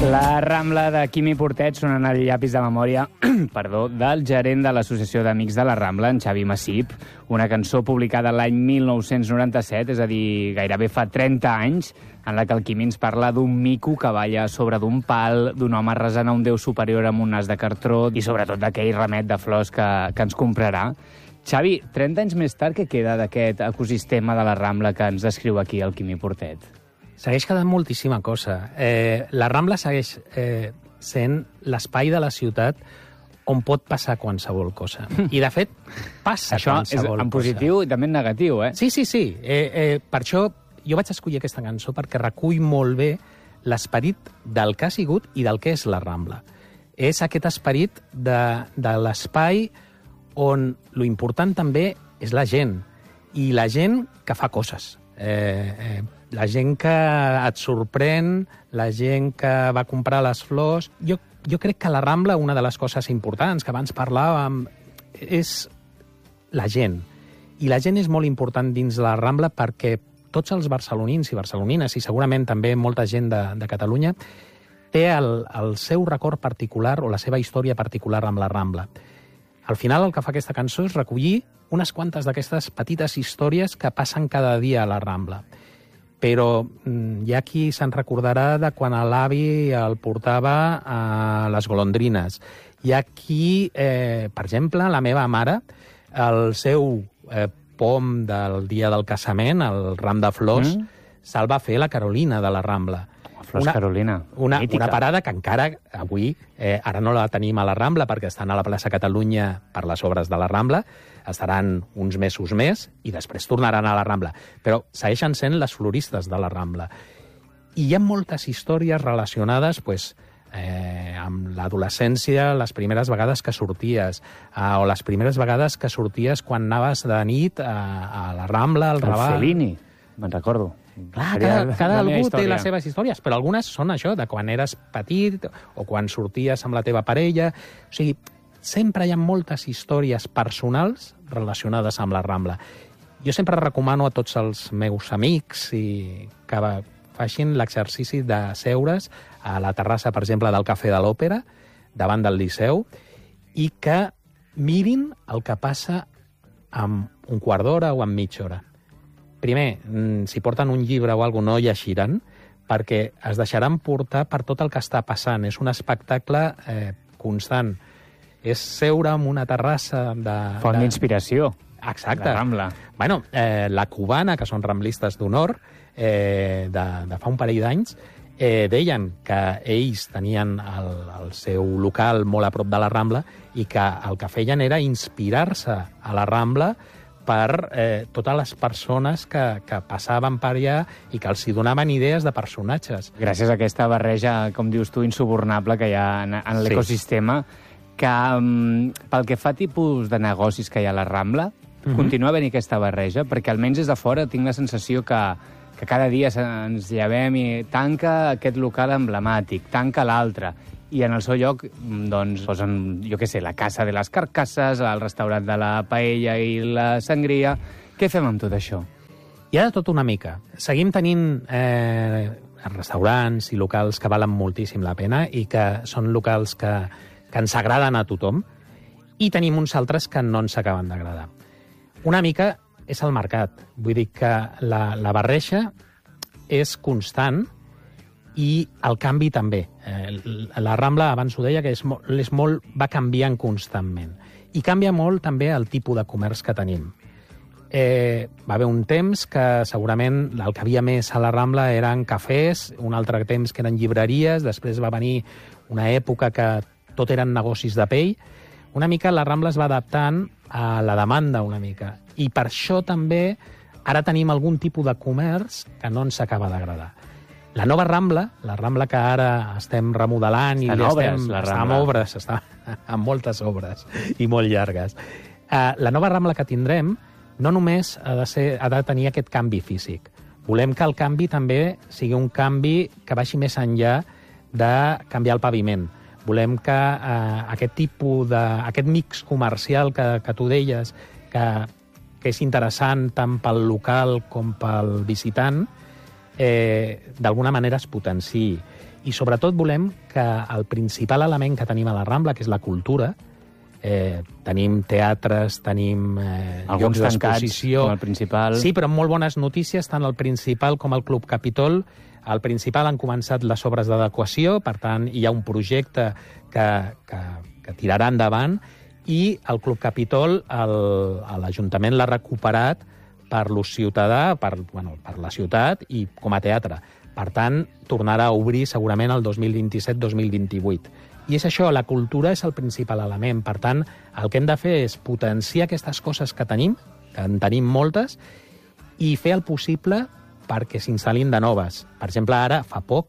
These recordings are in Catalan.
La Rambla de Quimi Portet sonant el llapis de memòria del gerent de l'Associació d'Amics de la Rambla, en Xavi Massip, una cançó publicada l'any 1997, és a dir, gairebé fa 30 anys, en la que el Quimi ens parla d'un mico que balla sobre d'un pal, d'un home resant a un déu superior amb un nas de cartró i sobretot d'aquell ramet de flors que ens comprarà. Xavi, 30 anys més tard, què queda d'aquest ecosistema de la Rambla que ens descriu aquí el Quimi Portet? Segueix quedant moltíssima cosa. La Rambla segueix sent l'espai de la ciutat on pot passar qualsevol cosa. I, de fet, passa això qualsevol cosa. Això en positiu i també en negatiu, eh? Sí. Per això jo vaig escollir aquesta cançó perquè recull molt bé l'esperit del que ha sigut i del que és la Rambla. És aquest esperit de l'espai on lo important també és la gent. I la gent que fa coses. La gent que et sorprèn, la gent que va comprar les flors. Jo crec que a la Rambla una de les coses importants que abans parlàvem és la gent. I la gent és molt important dins la Rambla perquè tots els barcelonins i barcelonines, i segurament també molta gent de Catalunya, té el seu record particular o la seva història particular amb la Rambla. Al final el que fa aquesta cançó és recollir unes quantes d'aquestes petites històries que passen cada dia a la Rambla. Però hi ha qui se'n recordarà de quan l'avi el portava a les golondrines. Hi ha qui, per exemple, la meva mare, el seu pom del dia del casament, el ram de flors, se'l va fer la Carolina de la Rambla. Flors Carolina, una parada que encara avui, ara no la tenim a la Rambla perquè estan a la plaça Catalunya per les obres de la Rambla, estaran uns mesos més i després tornaran a la Rambla. Però segueixen sent les floristes de la Rambla. I hi ha moltes històries relacionades amb l'adolescència, les primeres vegades que sorties, o les primeres vegades que sorties quan anaves de nit a la Rambla, al Raval. El Fellini, me'n recordo. Clar, cada algú té les seves històries, però algunes són això, de quan eres petit o quan sorties amb la teva parella. O sigui, sempre hi ha moltes històries personals relacionades amb la Rambla. Jo sempre recomano a tots els meus amics que facin l'exercici de seure's a la terrassa, per exemple, del Cafè de l'Òpera, davant del Liceu, i que mirin el que passa amb un quart d'hora o amb mitja hora. Primer, si porten un llibre o alguna cosa, no llegiran, perquè es deixaran portar per tot el que està passant. És un espectacle constant. És seure en una terrassa de... Font d'inspiració. Exacte. La Rambla. Bueno, la Cubana, que són ramblistes d'honor, de fa un parell d'anys, deien que ells tenien el seu local molt a prop de la Rambla i que el que feien era inspirar-se a la Rambla per totes les persones que passaven per allà i que els donaven idees de personatges. Gràcies a aquesta barreja, com dius tu, insubornable que hi ha en l'ecosistema, que pel que fa a tipus de negocis que hi ha a la Rambla, continua havent aquesta barreja, perquè almenys des de fora tinc la sensació que cada dia ens llevem i tanca aquest local emblemàtic, tanca l'altre, i en el seu lloc doncs, posen, jo què sé, la Casa de les Carcasses, el restaurant de la paella i la sangria. Què fem amb tot això? Hi ha de tot una mica. Seguim tenint restaurants i locals que valen moltíssim la pena i que són locals que ens agraden a tothom, i tenim uns altres que no ens acaben d'agradar. Una mica és el mercat. Vull dir que la barreja és constant i el canvi també. La Rambla, abans ho deia, que va canviant constantment. I canvia molt també el tipus de comerç que tenim. Va haver un temps que segurament el que havia més a la Rambla eren cafès, un altre temps que eren llibreries, després va venir una època que tot eren negocis de pell. Una mica la Rambla es va adaptant a la demanda una mica. I per això també ara tenim algun tipus de comerç que no ens acaba d'agradar. La nova Rambla, la Rambla que ara estem remodelant està amb moltes obres i molt llargues. La nova Rambla que tindrem no només ha de tenir aquest canvi físic. Volem que el canvi també sigui un canvi que vagi més enllà de canviar el paviment. Volem que aquest mix comercial que tu deies, que és interessant tant pel local com pel visitant, d'alguna manera es potenciï. I sobretot volem que el principal element que tenim a la Rambla, que és la cultura, tenim teatres, tenim llocs d'exposició... com el principal... Sí, però amb molt bones notícies, tant el principal com el Club Capitol. Al principal han començat les obres d'adequació, per tant, hi ha un projecte que tirarà endavant, i el Club Capitol, l'Ajuntament l'ha recuperat per l'ús ciutadà, per la ciutat i com a teatre. Per tant, tornarà a obrir segurament el 2027-2028. I és això, la cultura és el principal element. Per tant, el que hem de fer és potenciar aquestes coses que tenim, que en tenim moltes, i fer el possible perquè s'instal·lin de noves. Per exemple, ara, fa poc,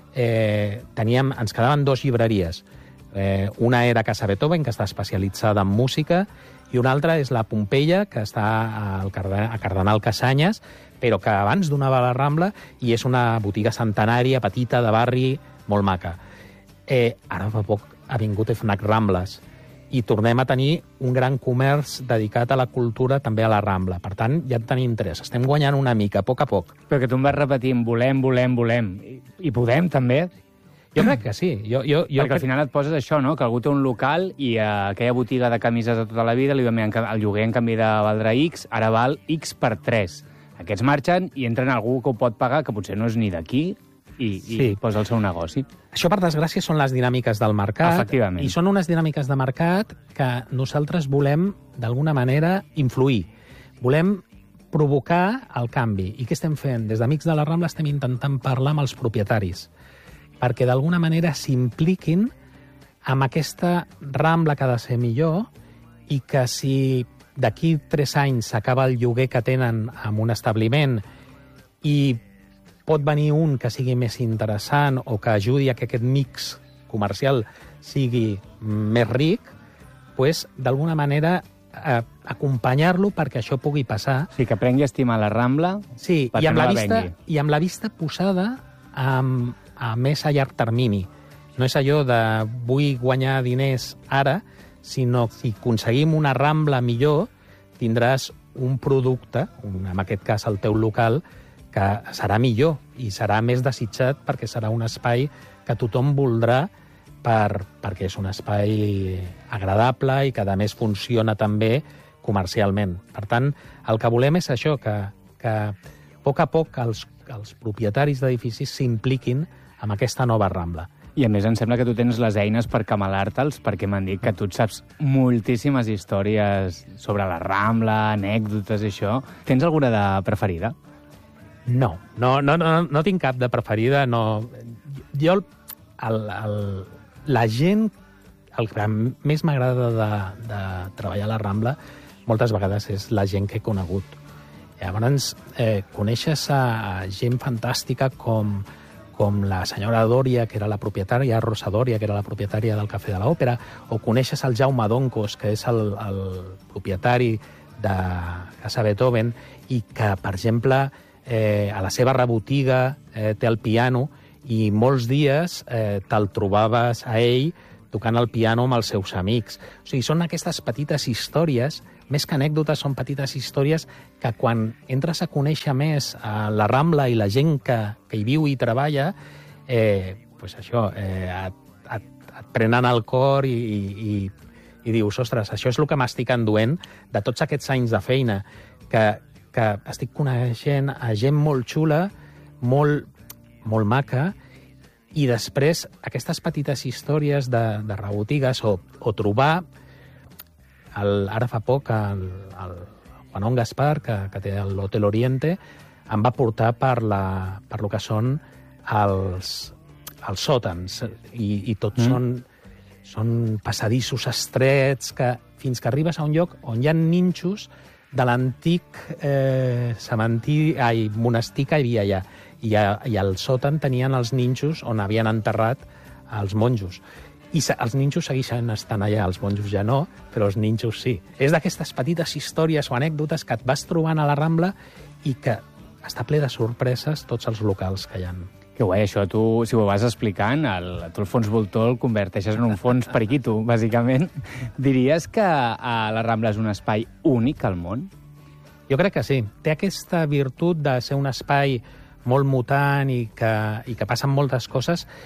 ens quedaven 2 llibreries. Una era Casa Beethoven, que està especialitzada en música, i una altra és la Pompeia, que està a Cardenal Cassanyes, però que abans donava a la Rambla, i és una botiga centenària, petita, de barri, molt maca. Ara fa poc ha vingut FNAC Rambles, i tornem a tenir un gran comerç dedicat a la cultura també a la Rambla. Per tant, ja en tenim 3. Estem guanyant una mica, a poc a poc. Però que tu em vas repetint, volem. I podem, també. Jo crec que sí. Perquè al final et poses això, no? Que algú té un local i aquella botiga de camises de tota la vida el lloguer en canvi de valdre X, ara val X per 3. Aquests marxen i entren algú que ho pot pagar, que potser no és ni d'aquí, i posa el seu negoci. Això, per desgràcia, són les dinàmiques del mercat. Efectivament. I són unes dinàmiques de mercat que nosaltres volem, d'alguna manera, influir. Volem provocar el canvi. I què estem fent? Des d'Amics de la Rambla estem intentant parlar amb els propietaris perquè, d'alguna manera, s'impliquin amb aquesta Rambla que ha de ser millor i que si d'aquí 3 anys s'acaba el lloguer que tenen en un establiment i pot venir un que sigui més interessant o que ajudi a que aquest mix comercial sigui més ric, doncs, d'alguna manera, acompanyar-lo perquè això pugui passar. Sí, que aprengui a estimar la Rambla, sí, perquè no la vengui. I amb la vista posada a més a llarg termini. No és allò de vull guanyar diners ara, sinó que si aconseguim una Rambla millor, tindràs un producte, en aquest cas el teu local, que serà millor i serà més desitjat perquè serà un espai que tothom voldrà perquè és un espai agradable i que, a més, funciona també comercialment. Per tant, el que volem és això, que a poc els propietaris d'edificis s'impliquin amb aquesta nova Rambla. I, a més, em sembla que tu tens les eines per camalar-te'ls, perquè m'han dit que tu saps moltíssimes històries sobre la Rambla, anècdotes i això. Tens alguna de preferida? No tinc cap de preferida. No. Jo, la gent, el que més m'agrada de treballar a la Rambla, moltes vegades és la gent que he conegut. Llavors, coneixes a gent fantàstica com la senyora Dòria, que era la propietària, Rosa Dòria, que era la propietària del Cafè de l'Òpera, o coneixes el Jaume Doncos, que és el propietari de Casa Beethoven, i que, per exemple, a la seva rebotiga té el piano i molts dies te'l trobaves a ell tocant el piano amb els seus amics. O sigui, són aquestes petites històries, més que anècdotes, són petites històries que quan entres a conèixer més a la Rambla i la gent que hi viu i treballa, pues això, et prenen el cor i dius, ostres, això és el que m'estic enduent de tots aquests anys de feina, que estic coneixent a gent molt xula, molt maca, i després aquestes petites històries de rebotigues o trobar... Ara fa poc el Juanón Gaspar, que té l'Hotel Oriente, em va portar per lo que són els sòtans, i tots són passadissos estrets, fins que arribes a un lloc on hi ha nínxols de l'antic monestir que hi havia allà. I al sòtan tenien els nínxols on havien enterrat els monjos. I els nínxols segueixen estant allà, els monjos ja no, però els nínxols sí. És d'aquestes petites històries o anècdotes que et vas trobant a la Rambla i que està ple de sorpreses tots els locals que hi ha. Que guai, això. Tu, si ho vas explicant, tu el fons voltor el converteixes en un fons periquito, bàsicament. Diries que la Rambla és un espai únic al món? Jo crec que sí. Té aquesta virtut de ser un espai molt mutant i que passen moltes coses,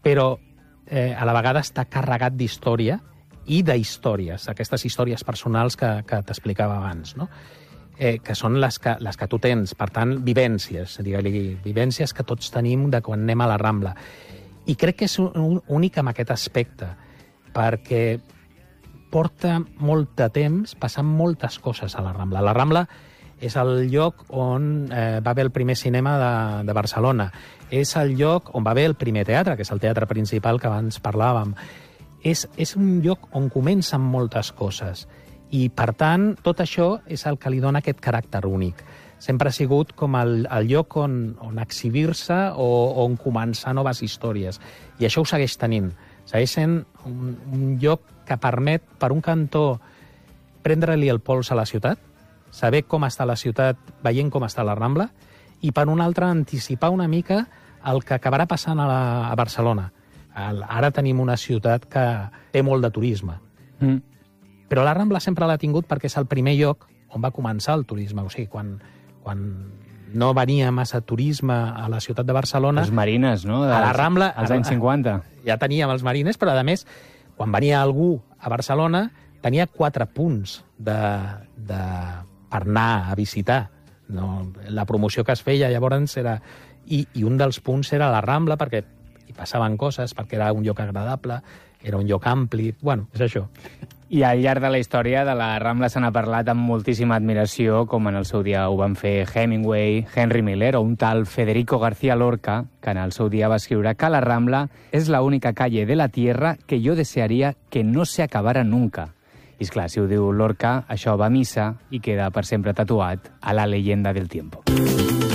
però a la vegada està carregat d'història i d'històries, aquestes històries personals que t'explicava abans, no? Que són les que tu tens, per tant, vivències, digue-li, vivències que tots tenim de quan anem a la Rambla. I crec que és únic en aquest aspecte, perquè porta molt de temps passant moltes coses a la Rambla. La Rambla és el lloc on va haver el primer cinema de Barcelona, és el lloc on va haver el primer teatre, que és el teatre principal que abans parlàvem. És un lloc on comencen moltes coses. I, per tant, tot això és el que li dona aquest caràcter únic. Sempre ha sigut com el lloc on exhibir-se o on començar noves històries. I això ho segueix tenint. Segueix sent un lloc que permet, per un cantó, prendre-li el pols a la ciutat, saber com està la ciutat veient com està la Rambla, i per un altre anticipar una mica el que acabarà passant a Barcelona. Ara tenim una ciutat que té molt de turisme. Però la Rambla sempre l'ha tingut perquè és el primer lloc on va començar el turisme. O sigui, quan no venia massa turisme a la ciutat de Barcelona... Els marines, no? A la Rambla... Als anys 50. Ja teníem els marines, però, a més, quan venia algú a Barcelona, tenia 4 punts per anar a visitar. No? La promoció que es feia llavors era... I un dels punts era la Rambla, perquè hi passaven coses, perquè era un lloc agradable, era un lloc ampli... Bueno, és això. I al llarg de la història de la Rambla se n'ha parlat amb moltíssima admiració, com en el seu dia ho van fer Hemingway, Henry Miller o un tal Federico García Lorca, que en el seu dia va escriure que la Rambla és la única calle de la tierra que yo desearía que no se acabara nunca. I esclar, si ho diu Lorca, això va a missa i queda per sempre tatuat a la leyenda del tiempo.